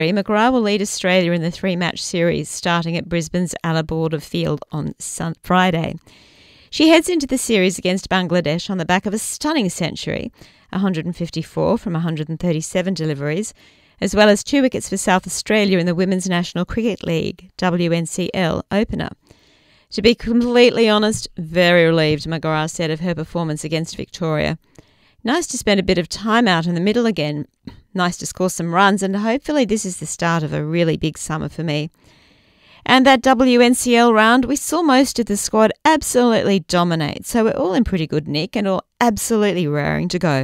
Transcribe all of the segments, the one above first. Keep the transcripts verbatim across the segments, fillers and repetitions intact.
McGrath will lead Australia in the three-match series starting at Brisbane's Allaborda Field on sun- Friday. She heads into the series against Bangladesh on the back of a stunning century, one hundred fifty-four from one hundred thirty-seven deliveries, as well as two wickets for South Australia in the Women's National Cricket League, W N C L, opener. To be completely honest, very relieved, McGrath said of her performance against Victoria. Nice to spend a bit of time out in the middle again. Nice to score some runs, and hopefully this is the start of a really big summer for me. And that W N C L round, we saw most of the squad absolutely dominate, so we're all in pretty good nick and all absolutely raring to go.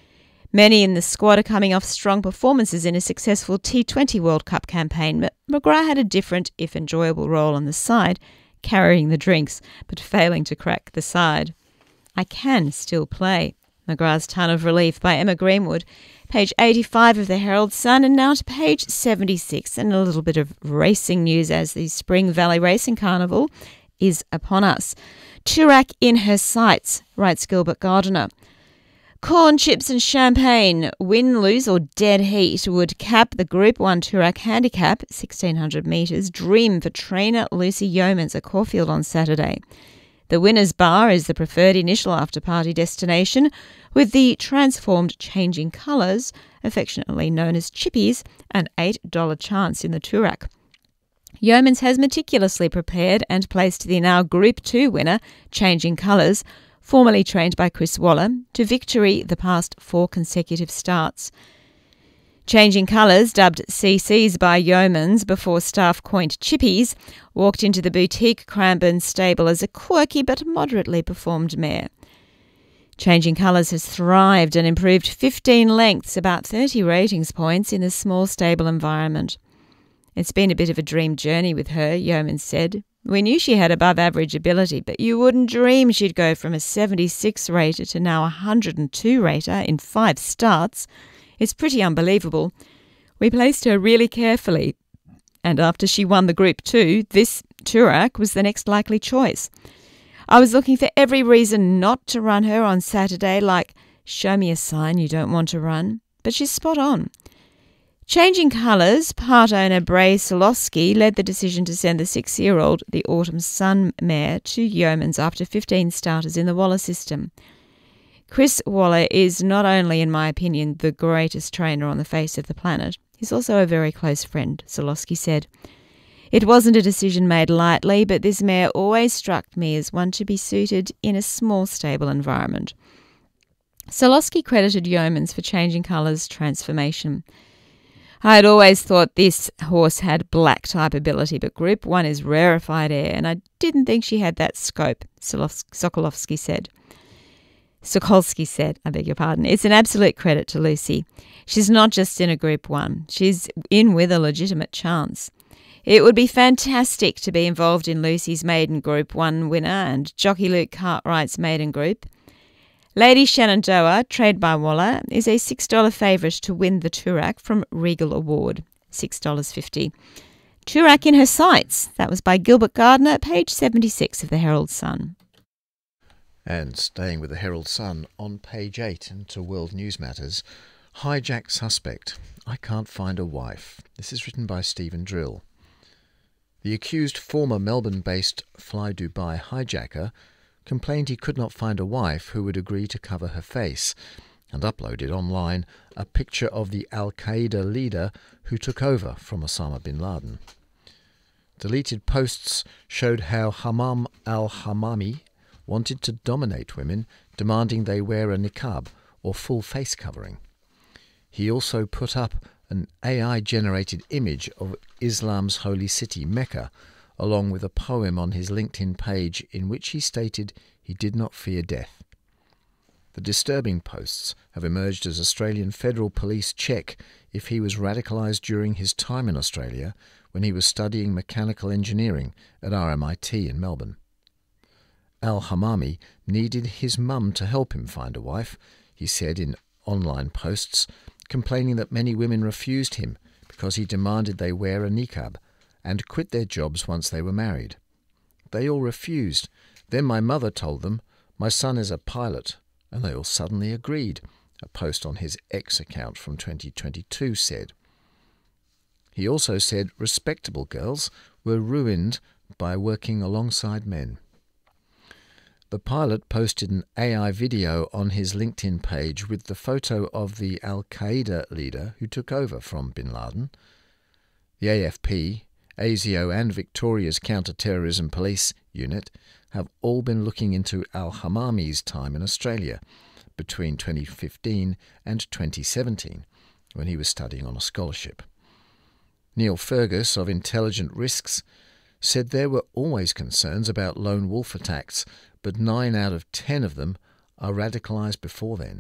Many in the squad are coming off strong performances in a successful T twenty World Cup campaign, but McGrath had a different, if enjoyable, role on the side, carrying the drinks, but failing to crack the side. I can still play. McGrath's ton of relief by Emma Greenwood, page eighty-five of the Herald Sun, and now to page seventy-six, and a little bit of racing news as the Spring Valley Racing Carnival is upon us. Toorak in her sights, writes Gilbert Gardiner. Corn, chips and champagne, win, lose or dead heat would cap the Group one Toorak Handicap, sixteen hundred metres, dream for trainer Lucy Yeomans at Caulfield on Saturday. The winner's bar is the preferred initial after-party destination, with the transformed changing colours, affectionately known as chippies, an eight dollars chance in the Toorak. Yeomans has meticulously prepared and placed the now Group two winner, Changing Colours, formerly trained by Chris Waller, to victory the past four consecutive starts. Changing Colours, dubbed C Cs by Yeomans before staff coined chippies, walked into the boutique Cranbourne stable as a quirky but moderately performed mare. Changing Colours has thrived and improved fifteen lengths, about thirty ratings points, in a small stable environment. It's been a bit of a dream journey with her, Yeomans said. We knew she had above average ability, but you wouldn't dream she'd go from a seventy-six rater to now a one hundred two rater in five starts. It's pretty unbelievable. We placed her really carefully, and after she won the Group two, this Toorak was the next likely choice. I was looking for every reason not to run her on Saturday, like, show me a sign you don't want to run, but she's spot on. Changing Colours, part owner Bray Solowski led the decision to send the six-year-old, the Autumn Sun mare, to Yeomans after fifteen starters in the Waller system. Chris Waller is not only, in my opinion, the greatest trainer on the face of the planet, he's also a very close friend, Solowski said. It wasn't a decision made lightly, but this mare always struck me as one to be suited in a small stable environment. Solowski credited Yeomans for Changing Colours' transformation. I had always thought this horse had black-type ability, but Group one is rarefied air, and I didn't think she had that scope, Sokolowski said. Sokolsky said, I beg your pardon. It's an absolute credit to Lucy. She's not just in a Group one. She's in with a legitimate chance. It would be fantastic to be involved in Lucy's maiden Group one winner and jockey Luke Cartwright's maiden group. Lady Shenandoah, trained by Waller, is a six dollars favourite to win the Toorak from Regal Award, six dollars fifty. Toorak in her sights. That was by Gilbert Gardiner, page seventy-six of the Herald Sun. And staying with the Herald Sun, on page eight and to World News Matters, hijack suspect. I can't find a wife. This is written by Stephen Drill. The accused former Melbourne-based Fly Dubai hijacker complained he could not find a wife who would agree to cover her face, and uploaded online a picture of the Al-Qaeda leader who took over from Osama bin Laden. Deleted posts showed how Hammam al-Hammami wanted to dominate women, demanding they wear a niqab or full face covering. He also put up an A I-generated image of Islam's holy city, Mecca, along with a poem on his LinkedIn page in which he stated he did not fear death. The disturbing posts have emerged as Australian Federal Police check if he was radicalised during his time in Australia when he was studying mechanical engineering at R M I T in Melbourne. Al-Hammami needed his mum to help him find a wife, he said in online posts, complaining that many women refused him because he demanded they wear a niqab and quit their jobs once they were married. They all refused. Then my mother told them, my son is a pilot, and they all suddenly agreed, a post on his X account from twenty twenty-two said. He also said respectable girls were ruined by working alongside men. The pilot posted an A I video on his LinkedIn page with the photo of the Al-Qaeda leader who took over from bin Laden. The A F P, ASIO and Victoria's Counter-Terrorism Police Unit have all been looking into al-Hamami's time in Australia between twenty fifteen and twenty seventeen, when he was studying on a scholarship. Neil Fergus of Intelligent Risks said there were always concerns about lone wolf attacks, but nine out of ten of them are radicalised before then.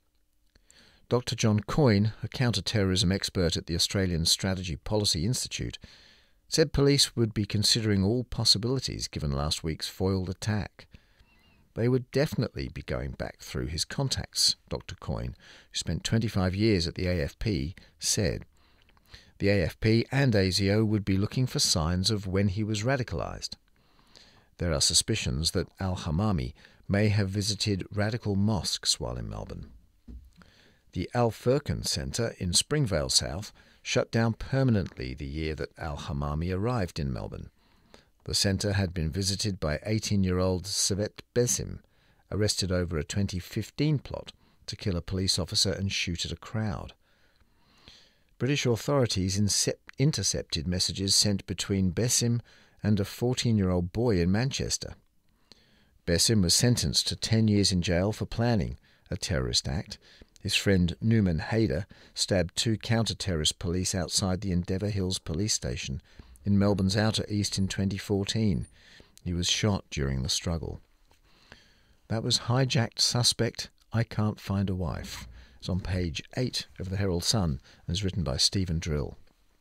Doctor John Coyne, a counter-terrorism expert at the Australian Strategy Policy Institute, said police would be considering all possibilities given last week's foiled attack. They would definitely be going back through his contacts, Doctor Coyne, who spent twenty-five years at the A F P, said. The A F P and ASIO would be looking for signs of when he was radicalised. There are suspicions that al-Hamami may have visited radical mosques while in Melbourne. The Al Furqan Centre in Springvale South shut down permanently the year that al-Hamami arrived in Melbourne. The centre had been visited by eighteen-year-old Savet Besim, arrested over a twenty fifteen plot to kill a police officer and shoot at a crowd. British authorities intercepted messages sent between Besim and a fourteen-year-old boy in Manchester. Besim was sentenced to ten years in jail for planning a terrorist act. His friend Numan Haider stabbed two counter-terrorist police outside the Endeavour Hills police station in Melbourne's Outer East in twenty fourteen. He was shot during the struggle. That was Hijacked Suspect, I Can't Find a Wife. It's on page eight of the Herald Sun and is written by Stephen Drill.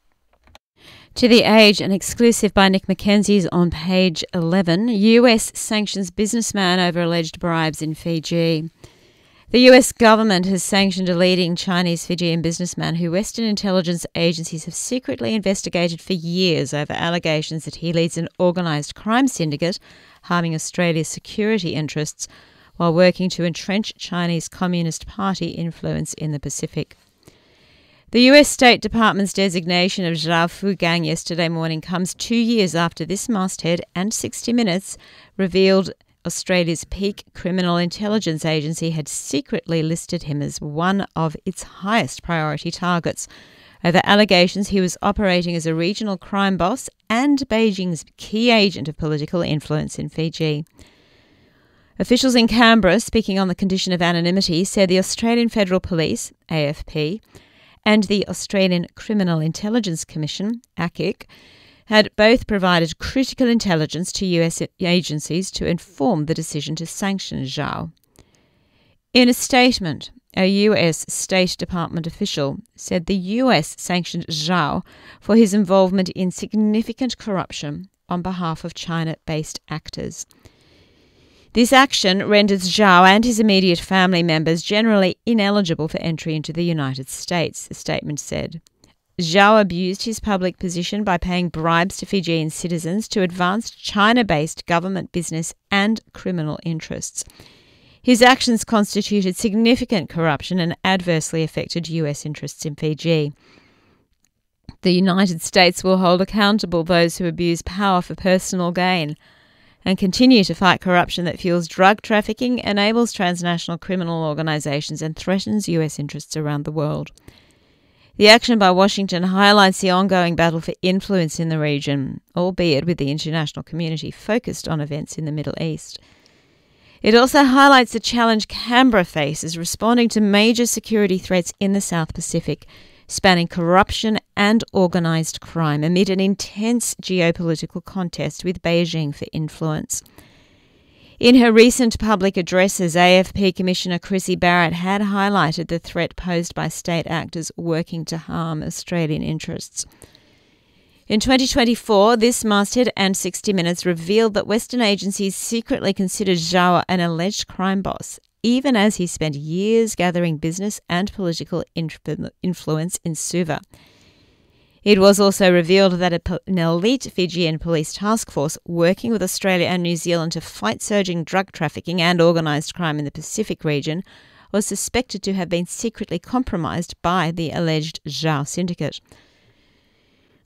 To The Age, an exclusive by Nick Mackenzie's on page eleven. U S sanctions businessman over alleged bribes in Fiji. The U S government has sanctioned a leading Chinese Fijian businessman who Western intelligence agencies have secretly investigated for years over allegations that he leads an organised crime syndicate harming Australia's security interests while working to entrench Chinese Communist Party influence in the Pacific. The U S State Department's designation of Zhao Fugang yesterday morning comes two years after this masthead and sixty minutes revealed Australia's peak criminal intelligence agency had secretly listed him as one of its highest priority targets over allegations he was operating as a regional crime boss and Beijing's key agent of political influence in Fiji. Officials in Canberra, speaking on the condition of anonymity, said the Australian Federal Police, A F P, and the Australian Criminal Intelligence Commission, A C I C, had both provided critical intelligence to U S agencies to inform the decision to sanction Zhao. In a statement, a U S State Department official said the U S sanctioned Zhao for his involvement in significant corruption on behalf of China-based actors. This action renders Zhao and his immediate family members generally ineligible for entry into the United States, the statement said. Zhao abused his public position by paying bribes to Fijian citizens to advance China-based government business and criminal interests. His actions constituted significant corruption and adversely affected U S interests in Fiji. The United States will hold accountable those who abuse power for personal gain and continue to fight corruption that fuels drug trafficking, enables transnational criminal organizations, and threatens U S interests around the world. The action by Washington highlights the ongoing battle for influence in the region, albeit with the international community focused on events in the Middle East. It also highlights the challenge Canberra faces responding to major security threats in the South Pacific, spanning corruption and organised crime amid an intense geopolitical contest with Beijing for influence. In her recent public addresses, A F P Commissioner Chrissy Barrett had highlighted the threat posed by state actors working to harm Australian interests. In twenty twenty-four, this masthead and sixty minutes revealed that Western agencies secretly considered Zhao an alleged crime boss, even as he spent years gathering business and political influ- influence in Suva. It was also revealed that an elite Fijian police task force working with Australia and New Zealand to fight surging drug trafficking and organised crime in the Pacific region was suspected to have been secretly compromised by the alleged Zhao syndicate.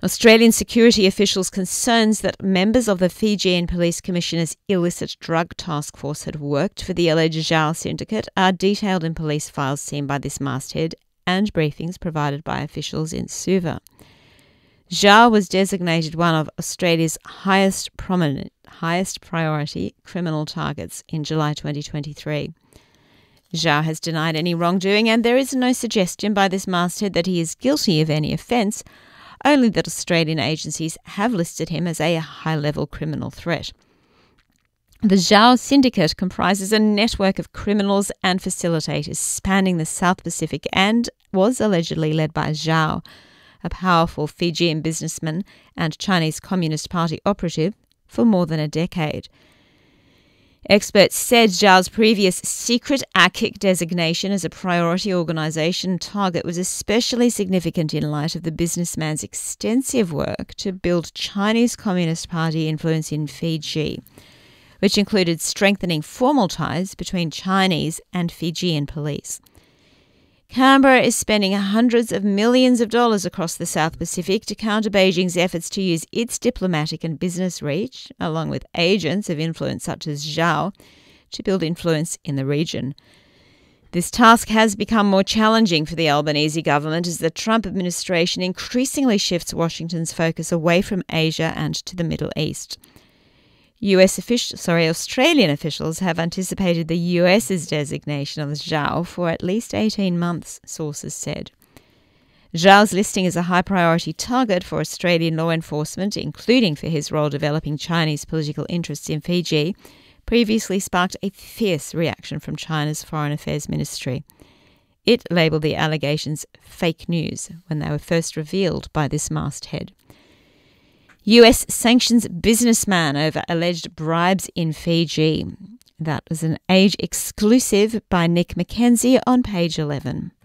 Australian security officials' concerns that members of the Fijian Police Commissioner's illicit drug task force had worked for the alleged Zhao syndicate are detailed in police files seen by this masthead and briefings provided by officials in Suva. Zhao was designated one of Australia's highest prominent, highest priority criminal targets in July twenty twenty-three. Zhao has denied any wrongdoing, and there is no suggestion by this masthead that he is guilty of any offence, only that Australian agencies have listed him as a high-level criminal threat. The Zhao syndicate comprises a network of criminals and facilitators spanning the South Pacific and was allegedly led by Zhao, a powerful Fijian businessman and Chinese Communist Party operative, for more than a decade. Experts said Zhao's previous secret A Q I C designation as a priority organisation target was especially significant in light of the businessman's extensive work to build Chinese Communist Party influence in Fiji, which included strengthening formal ties between Chinese and Fijian police. Canberra is spending hundreds of millions of dollars across the South Pacific to counter Beijing's efforts to use its diplomatic and business reach, along with agents of influence such as Zhao, to build influence in the region. This task has become more challenging for the Albanese government as the Trump administration increasingly shifts Washington's focus away from Asia and to the Middle East. U S officials, sorry, Australian officials have anticipated the US's designation of Zhao for at least eighteen months, sources said. Zhao's listing as a high-priority target for Australian law enforcement, including for his role developing Chinese political interests in Fiji, previously sparked a fierce reaction from China's Foreign Affairs Ministry. It labelled the allegations fake news when they were first revealed by this masthead. U S sanctions businessman over alleged bribes in Fiji. That was an Age exclusive by Nick McKenzie on page eleven.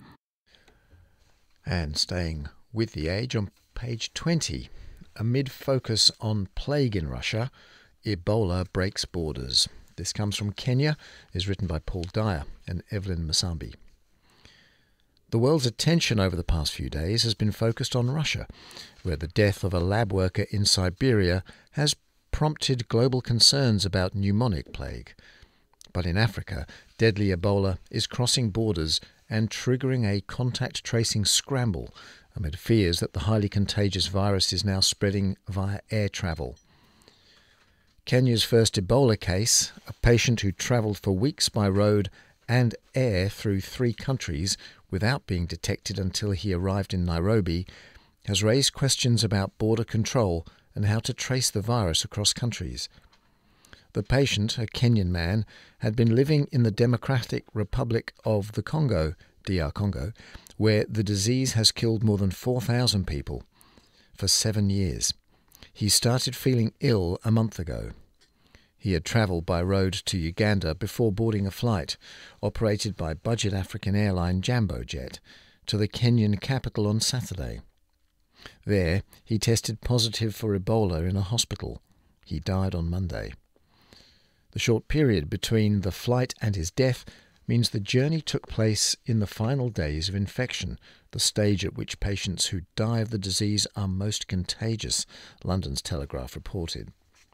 And staying with the Age on page twenty, amid focus on plague in Russia, Ebola breaks borders. This comes from Kenya, is written by Paul Dyer and Evelyn Masambi. The world's attention over the past few days has been focused on Russia, where the death of a lab worker in Siberia has prompted global concerns about pneumonic plague. But in Africa, deadly Ebola is crossing borders and triggering a contact tracing scramble amid fears that the highly contagious virus is now spreading via air travel. Kenya's first Ebola case, a patient who travelled for weeks by road and air through three countries without being detected until he arrived in Nairobi, has raised questions about border control and how to trace the virus across countries. The patient, a Kenyan man, had been living in the Democratic Republic of the Congo, D R Congo, where the disease has killed more than four thousand people, for seven years. He started feeling ill a month ago. He had travelled by road to Uganda before boarding a flight, operated by budget African airline Jambo Jet, to the Kenyan capital on Saturday. There, he tested positive for Ebola in a hospital. He died on Monday. The short period between the flight and his death means the journey took place in the final days of infection, the stage at which patients who die of the disease are most contagious, London's Telegraph reported.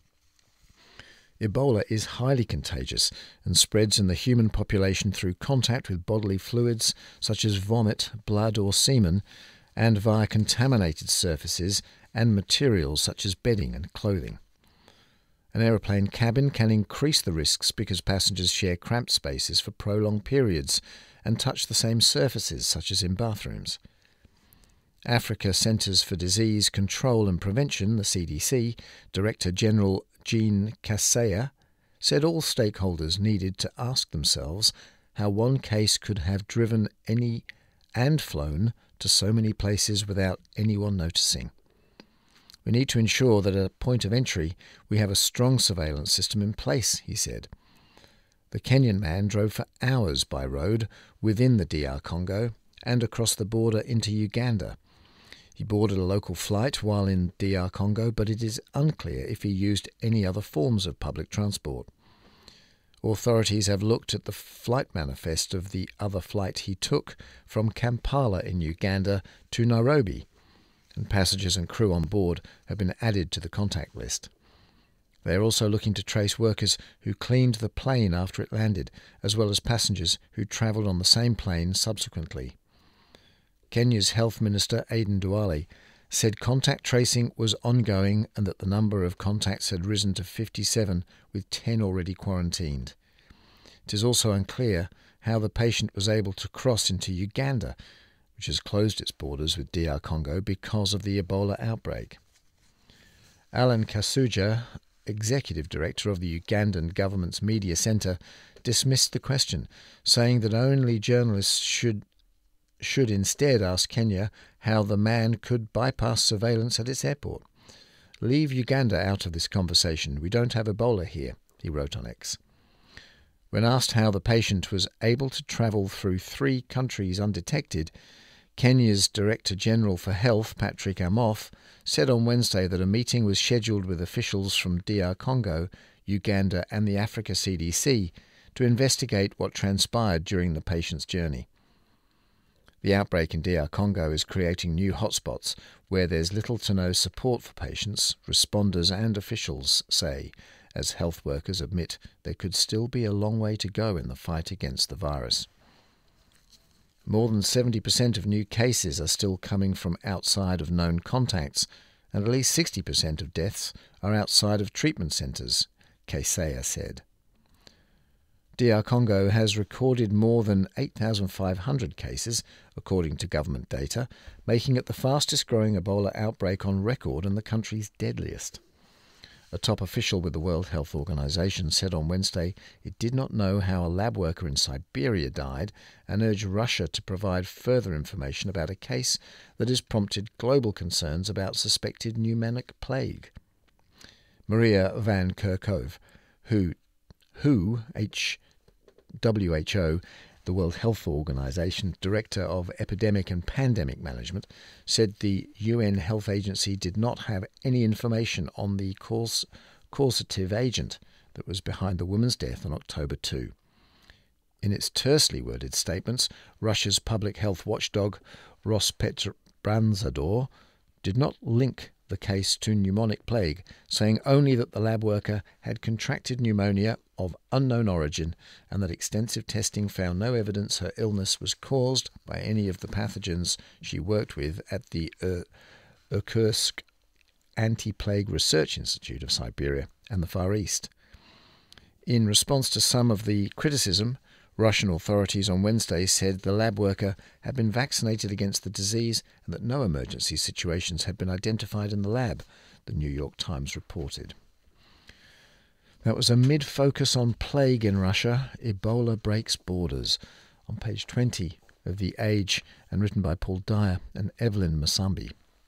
Ebola is highly contagious and spreads in the human population through contact with bodily fluids such as vomit, blood or semen, and via contaminated surfaces and materials such as bedding and clothing. An aeroplane cabin can increase the risks because passengers share cramped spaces for prolonged periods and touch the same surfaces such as in bathrooms. Africa Centres for Disease Control and Prevention, the C D C, Director General Jean Kaseya, said all stakeholders needed to ask themselves how one case could have driven any and flown to so many places without anyone noticing. We need to ensure that at a point of entry we have a strong surveillance system in place, he said. The Kenyan man drove for hours by road within the D R Congo and across the border into Uganda. He boarded a local flight while in D R Congo, but it is unclear if he used any other forms of public transport. Authorities have looked at the flight manifest of the other flight he took from Kampala in Uganda to Nairobi, and passengers and crew on board have been added to the contact list. They are also looking to trace workers who cleaned the plane after it landed, as well as passengers who travelled on the same plane subsequently. Kenya's Health Minister Aden Duale said contact tracing was ongoing and that the number of contacts had risen to fifty-seven, with ten already quarantined. It is also unclear how the patient was able to cross into Uganda, which has closed its borders with D R Congo because of the Ebola outbreak. Alan Kasuja, Executive Director of the Ugandan government's media centre, dismissed the question, saying that only journalists should should instead ask Kenya how the man could bypass surveillance at its airport. "Leave Uganda out of this conversation. We don't have Ebola here," he wrote on X. When asked how the patient was able to travel through three countries undetected, Kenya's Director General for Health, Patrick Amoth, said on Wednesday that a meeting was scheduled with officials from D R Congo, Uganda and the Africa C D C to investigate what transpired during the patient's journey. The outbreak in D R Congo is creating new hotspots where there's little to no support for patients, responders and officials say, as health workers admit there could still be a long way to go in the fight against the virus. More than seventy percent of new cases are still coming from outside of known contacts, and at least sixty percent of deaths are outside of treatment centres, Keseya said. D R Congo has recorded more than eight thousand five hundred cases, according to government data, making it the fastest-growing Ebola outbreak on record and the country's deadliest. A top official with the World Health Organization said on Wednesday it did not know how a lab worker in Siberia died and urged Russia to provide further information about a case that has prompted global concerns about suspected pneumonic plague. Maria Van Kerkhove, who, who H, W H O, the World Health Organization, Director of Epidemic and Pandemic Management, said the U N Health Agency did not have any information on the cause, causative agent that was behind the woman's death on October second. In its tersely worded statements, Russia's public health watchdog Rospetranzador did not link the case to pneumonic plague, saying only that the lab worker had contracted pneumonia of unknown origin and that extensive testing found no evidence her illness was caused by any of the pathogens she worked with at the Irkutsk Anti-Plague Research Institute of Siberia and the Far East. In response to some of the criticism, Russian authorities on Wednesday said the lab worker had been vaccinated against the disease and that no emergency situations had been identified in the lab, the New York Times reported. That was a mid-focus on plague in Russia. Ebola breaks borders, on page twenty of The Age and written by Paul Dyer and Evelyn Masambi.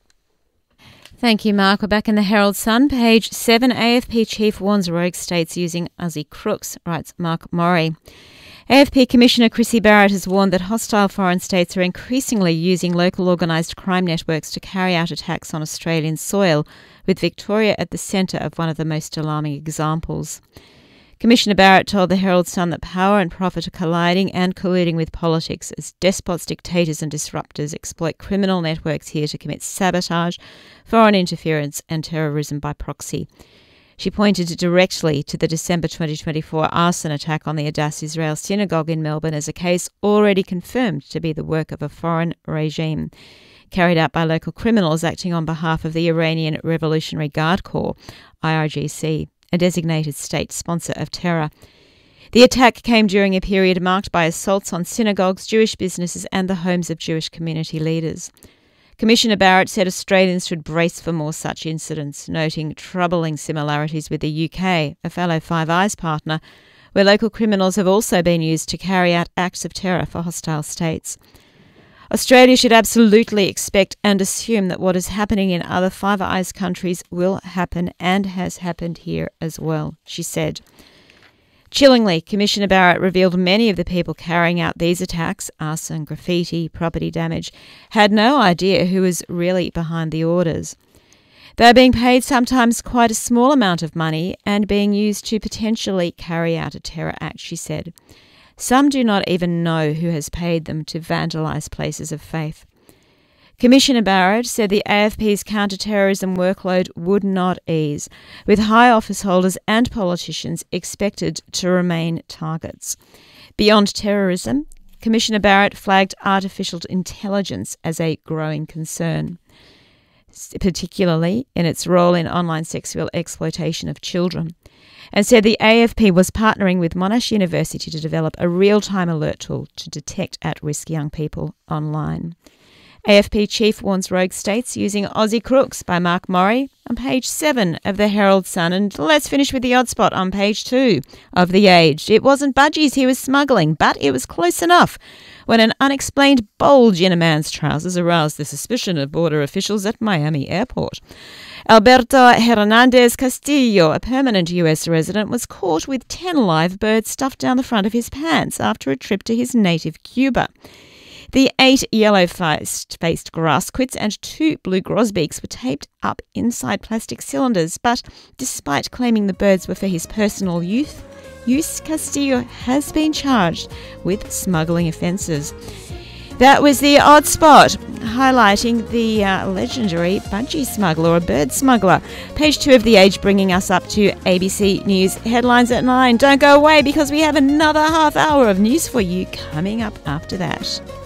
Thank you, Mark. We're back in the Herald Sun, page seven. A F P chief warns rogue states using Aussie crooks, writes Mark Murray. A F P Commissioner Chrissy Barrett has warned that hostile foreign states are increasingly using local organised crime networks to carry out attacks on Australian soil, with Victoria at the centre of one of the most alarming examples. Commissioner Barrett told the Herald Sun that power and profit are colliding and colluding with politics as despots, dictators and disruptors exploit criminal networks here to commit sabotage, foreign interference and terrorism by proxy. She pointed directly to the December twenty twenty-four arson attack on the Adass Israel Synagogue in Melbourne as a case already confirmed to be the work of a foreign regime, carried out by local criminals acting on behalf of the Iranian Revolutionary Guard Corps, I R G C, a designated state sponsor of terror. The attack came during a period marked by assaults on synagogues, Jewish businesses and the homes of Jewish community leaders. Commissioner Barrett said Australians should brace for more such incidents, noting troubling similarities with the U K, a fellow Five Eyes partner, where local criminals have also been used to carry out acts of terror for hostile states. Australia should absolutely expect and assume that what is happening in other Five Eyes countries will happen and has happened here as well, she said. Chillingly, Commissioner Barrett revealed many of the people carrying out these attacks, arson, graffiti, property damage, had no idea who was really behind the orders. They are being paid sometimes quite a small amount of money and being used to potentially carry out a terror act, she said. Some do not even know who has paid them to vandalise places of faith. Commissioner Barrett said the A F P's counter-terrorism workload would not ease, with high office holders and politicians expected to remain targets. Beyond terrorism, Commissioner Barrett flagged artificial intelligence as a growing concern, particularly in its role in online sexual exploitation of children, and said the A F P was partnering with Monash University to develop a real-time alert tool to detect at-risk young people online. A F P chief warns rogue states using Aussie crooks by Mark Murray on page seven of the Herald Sun. And let's finish with the odd spot on page two of The Age. It wasn't budgies he was smuggling, but it was close enough when an unexplained bulge in a man's trousers aroused the suspicion of border officials at Miami airport. Alberto Hernandez Castillo, a permanent U S resident, was caught with ten live birds stuffed down the front of his pants after a trip to his native Cuba. The eight yellow-faced faced grassquits and two blue grosbeaks were taped up inside plastic cylinders, but despite claiming the birds were for his personal use, use Castillo has been charged with smuggling offences. That was the odd spot, highlighting the uh, legendary budgie smuggler or bird smuggler. Page two of The Age bringing us up to A B C News headlines at nine. Don't go away because we have another half hour of news for you coming up after that.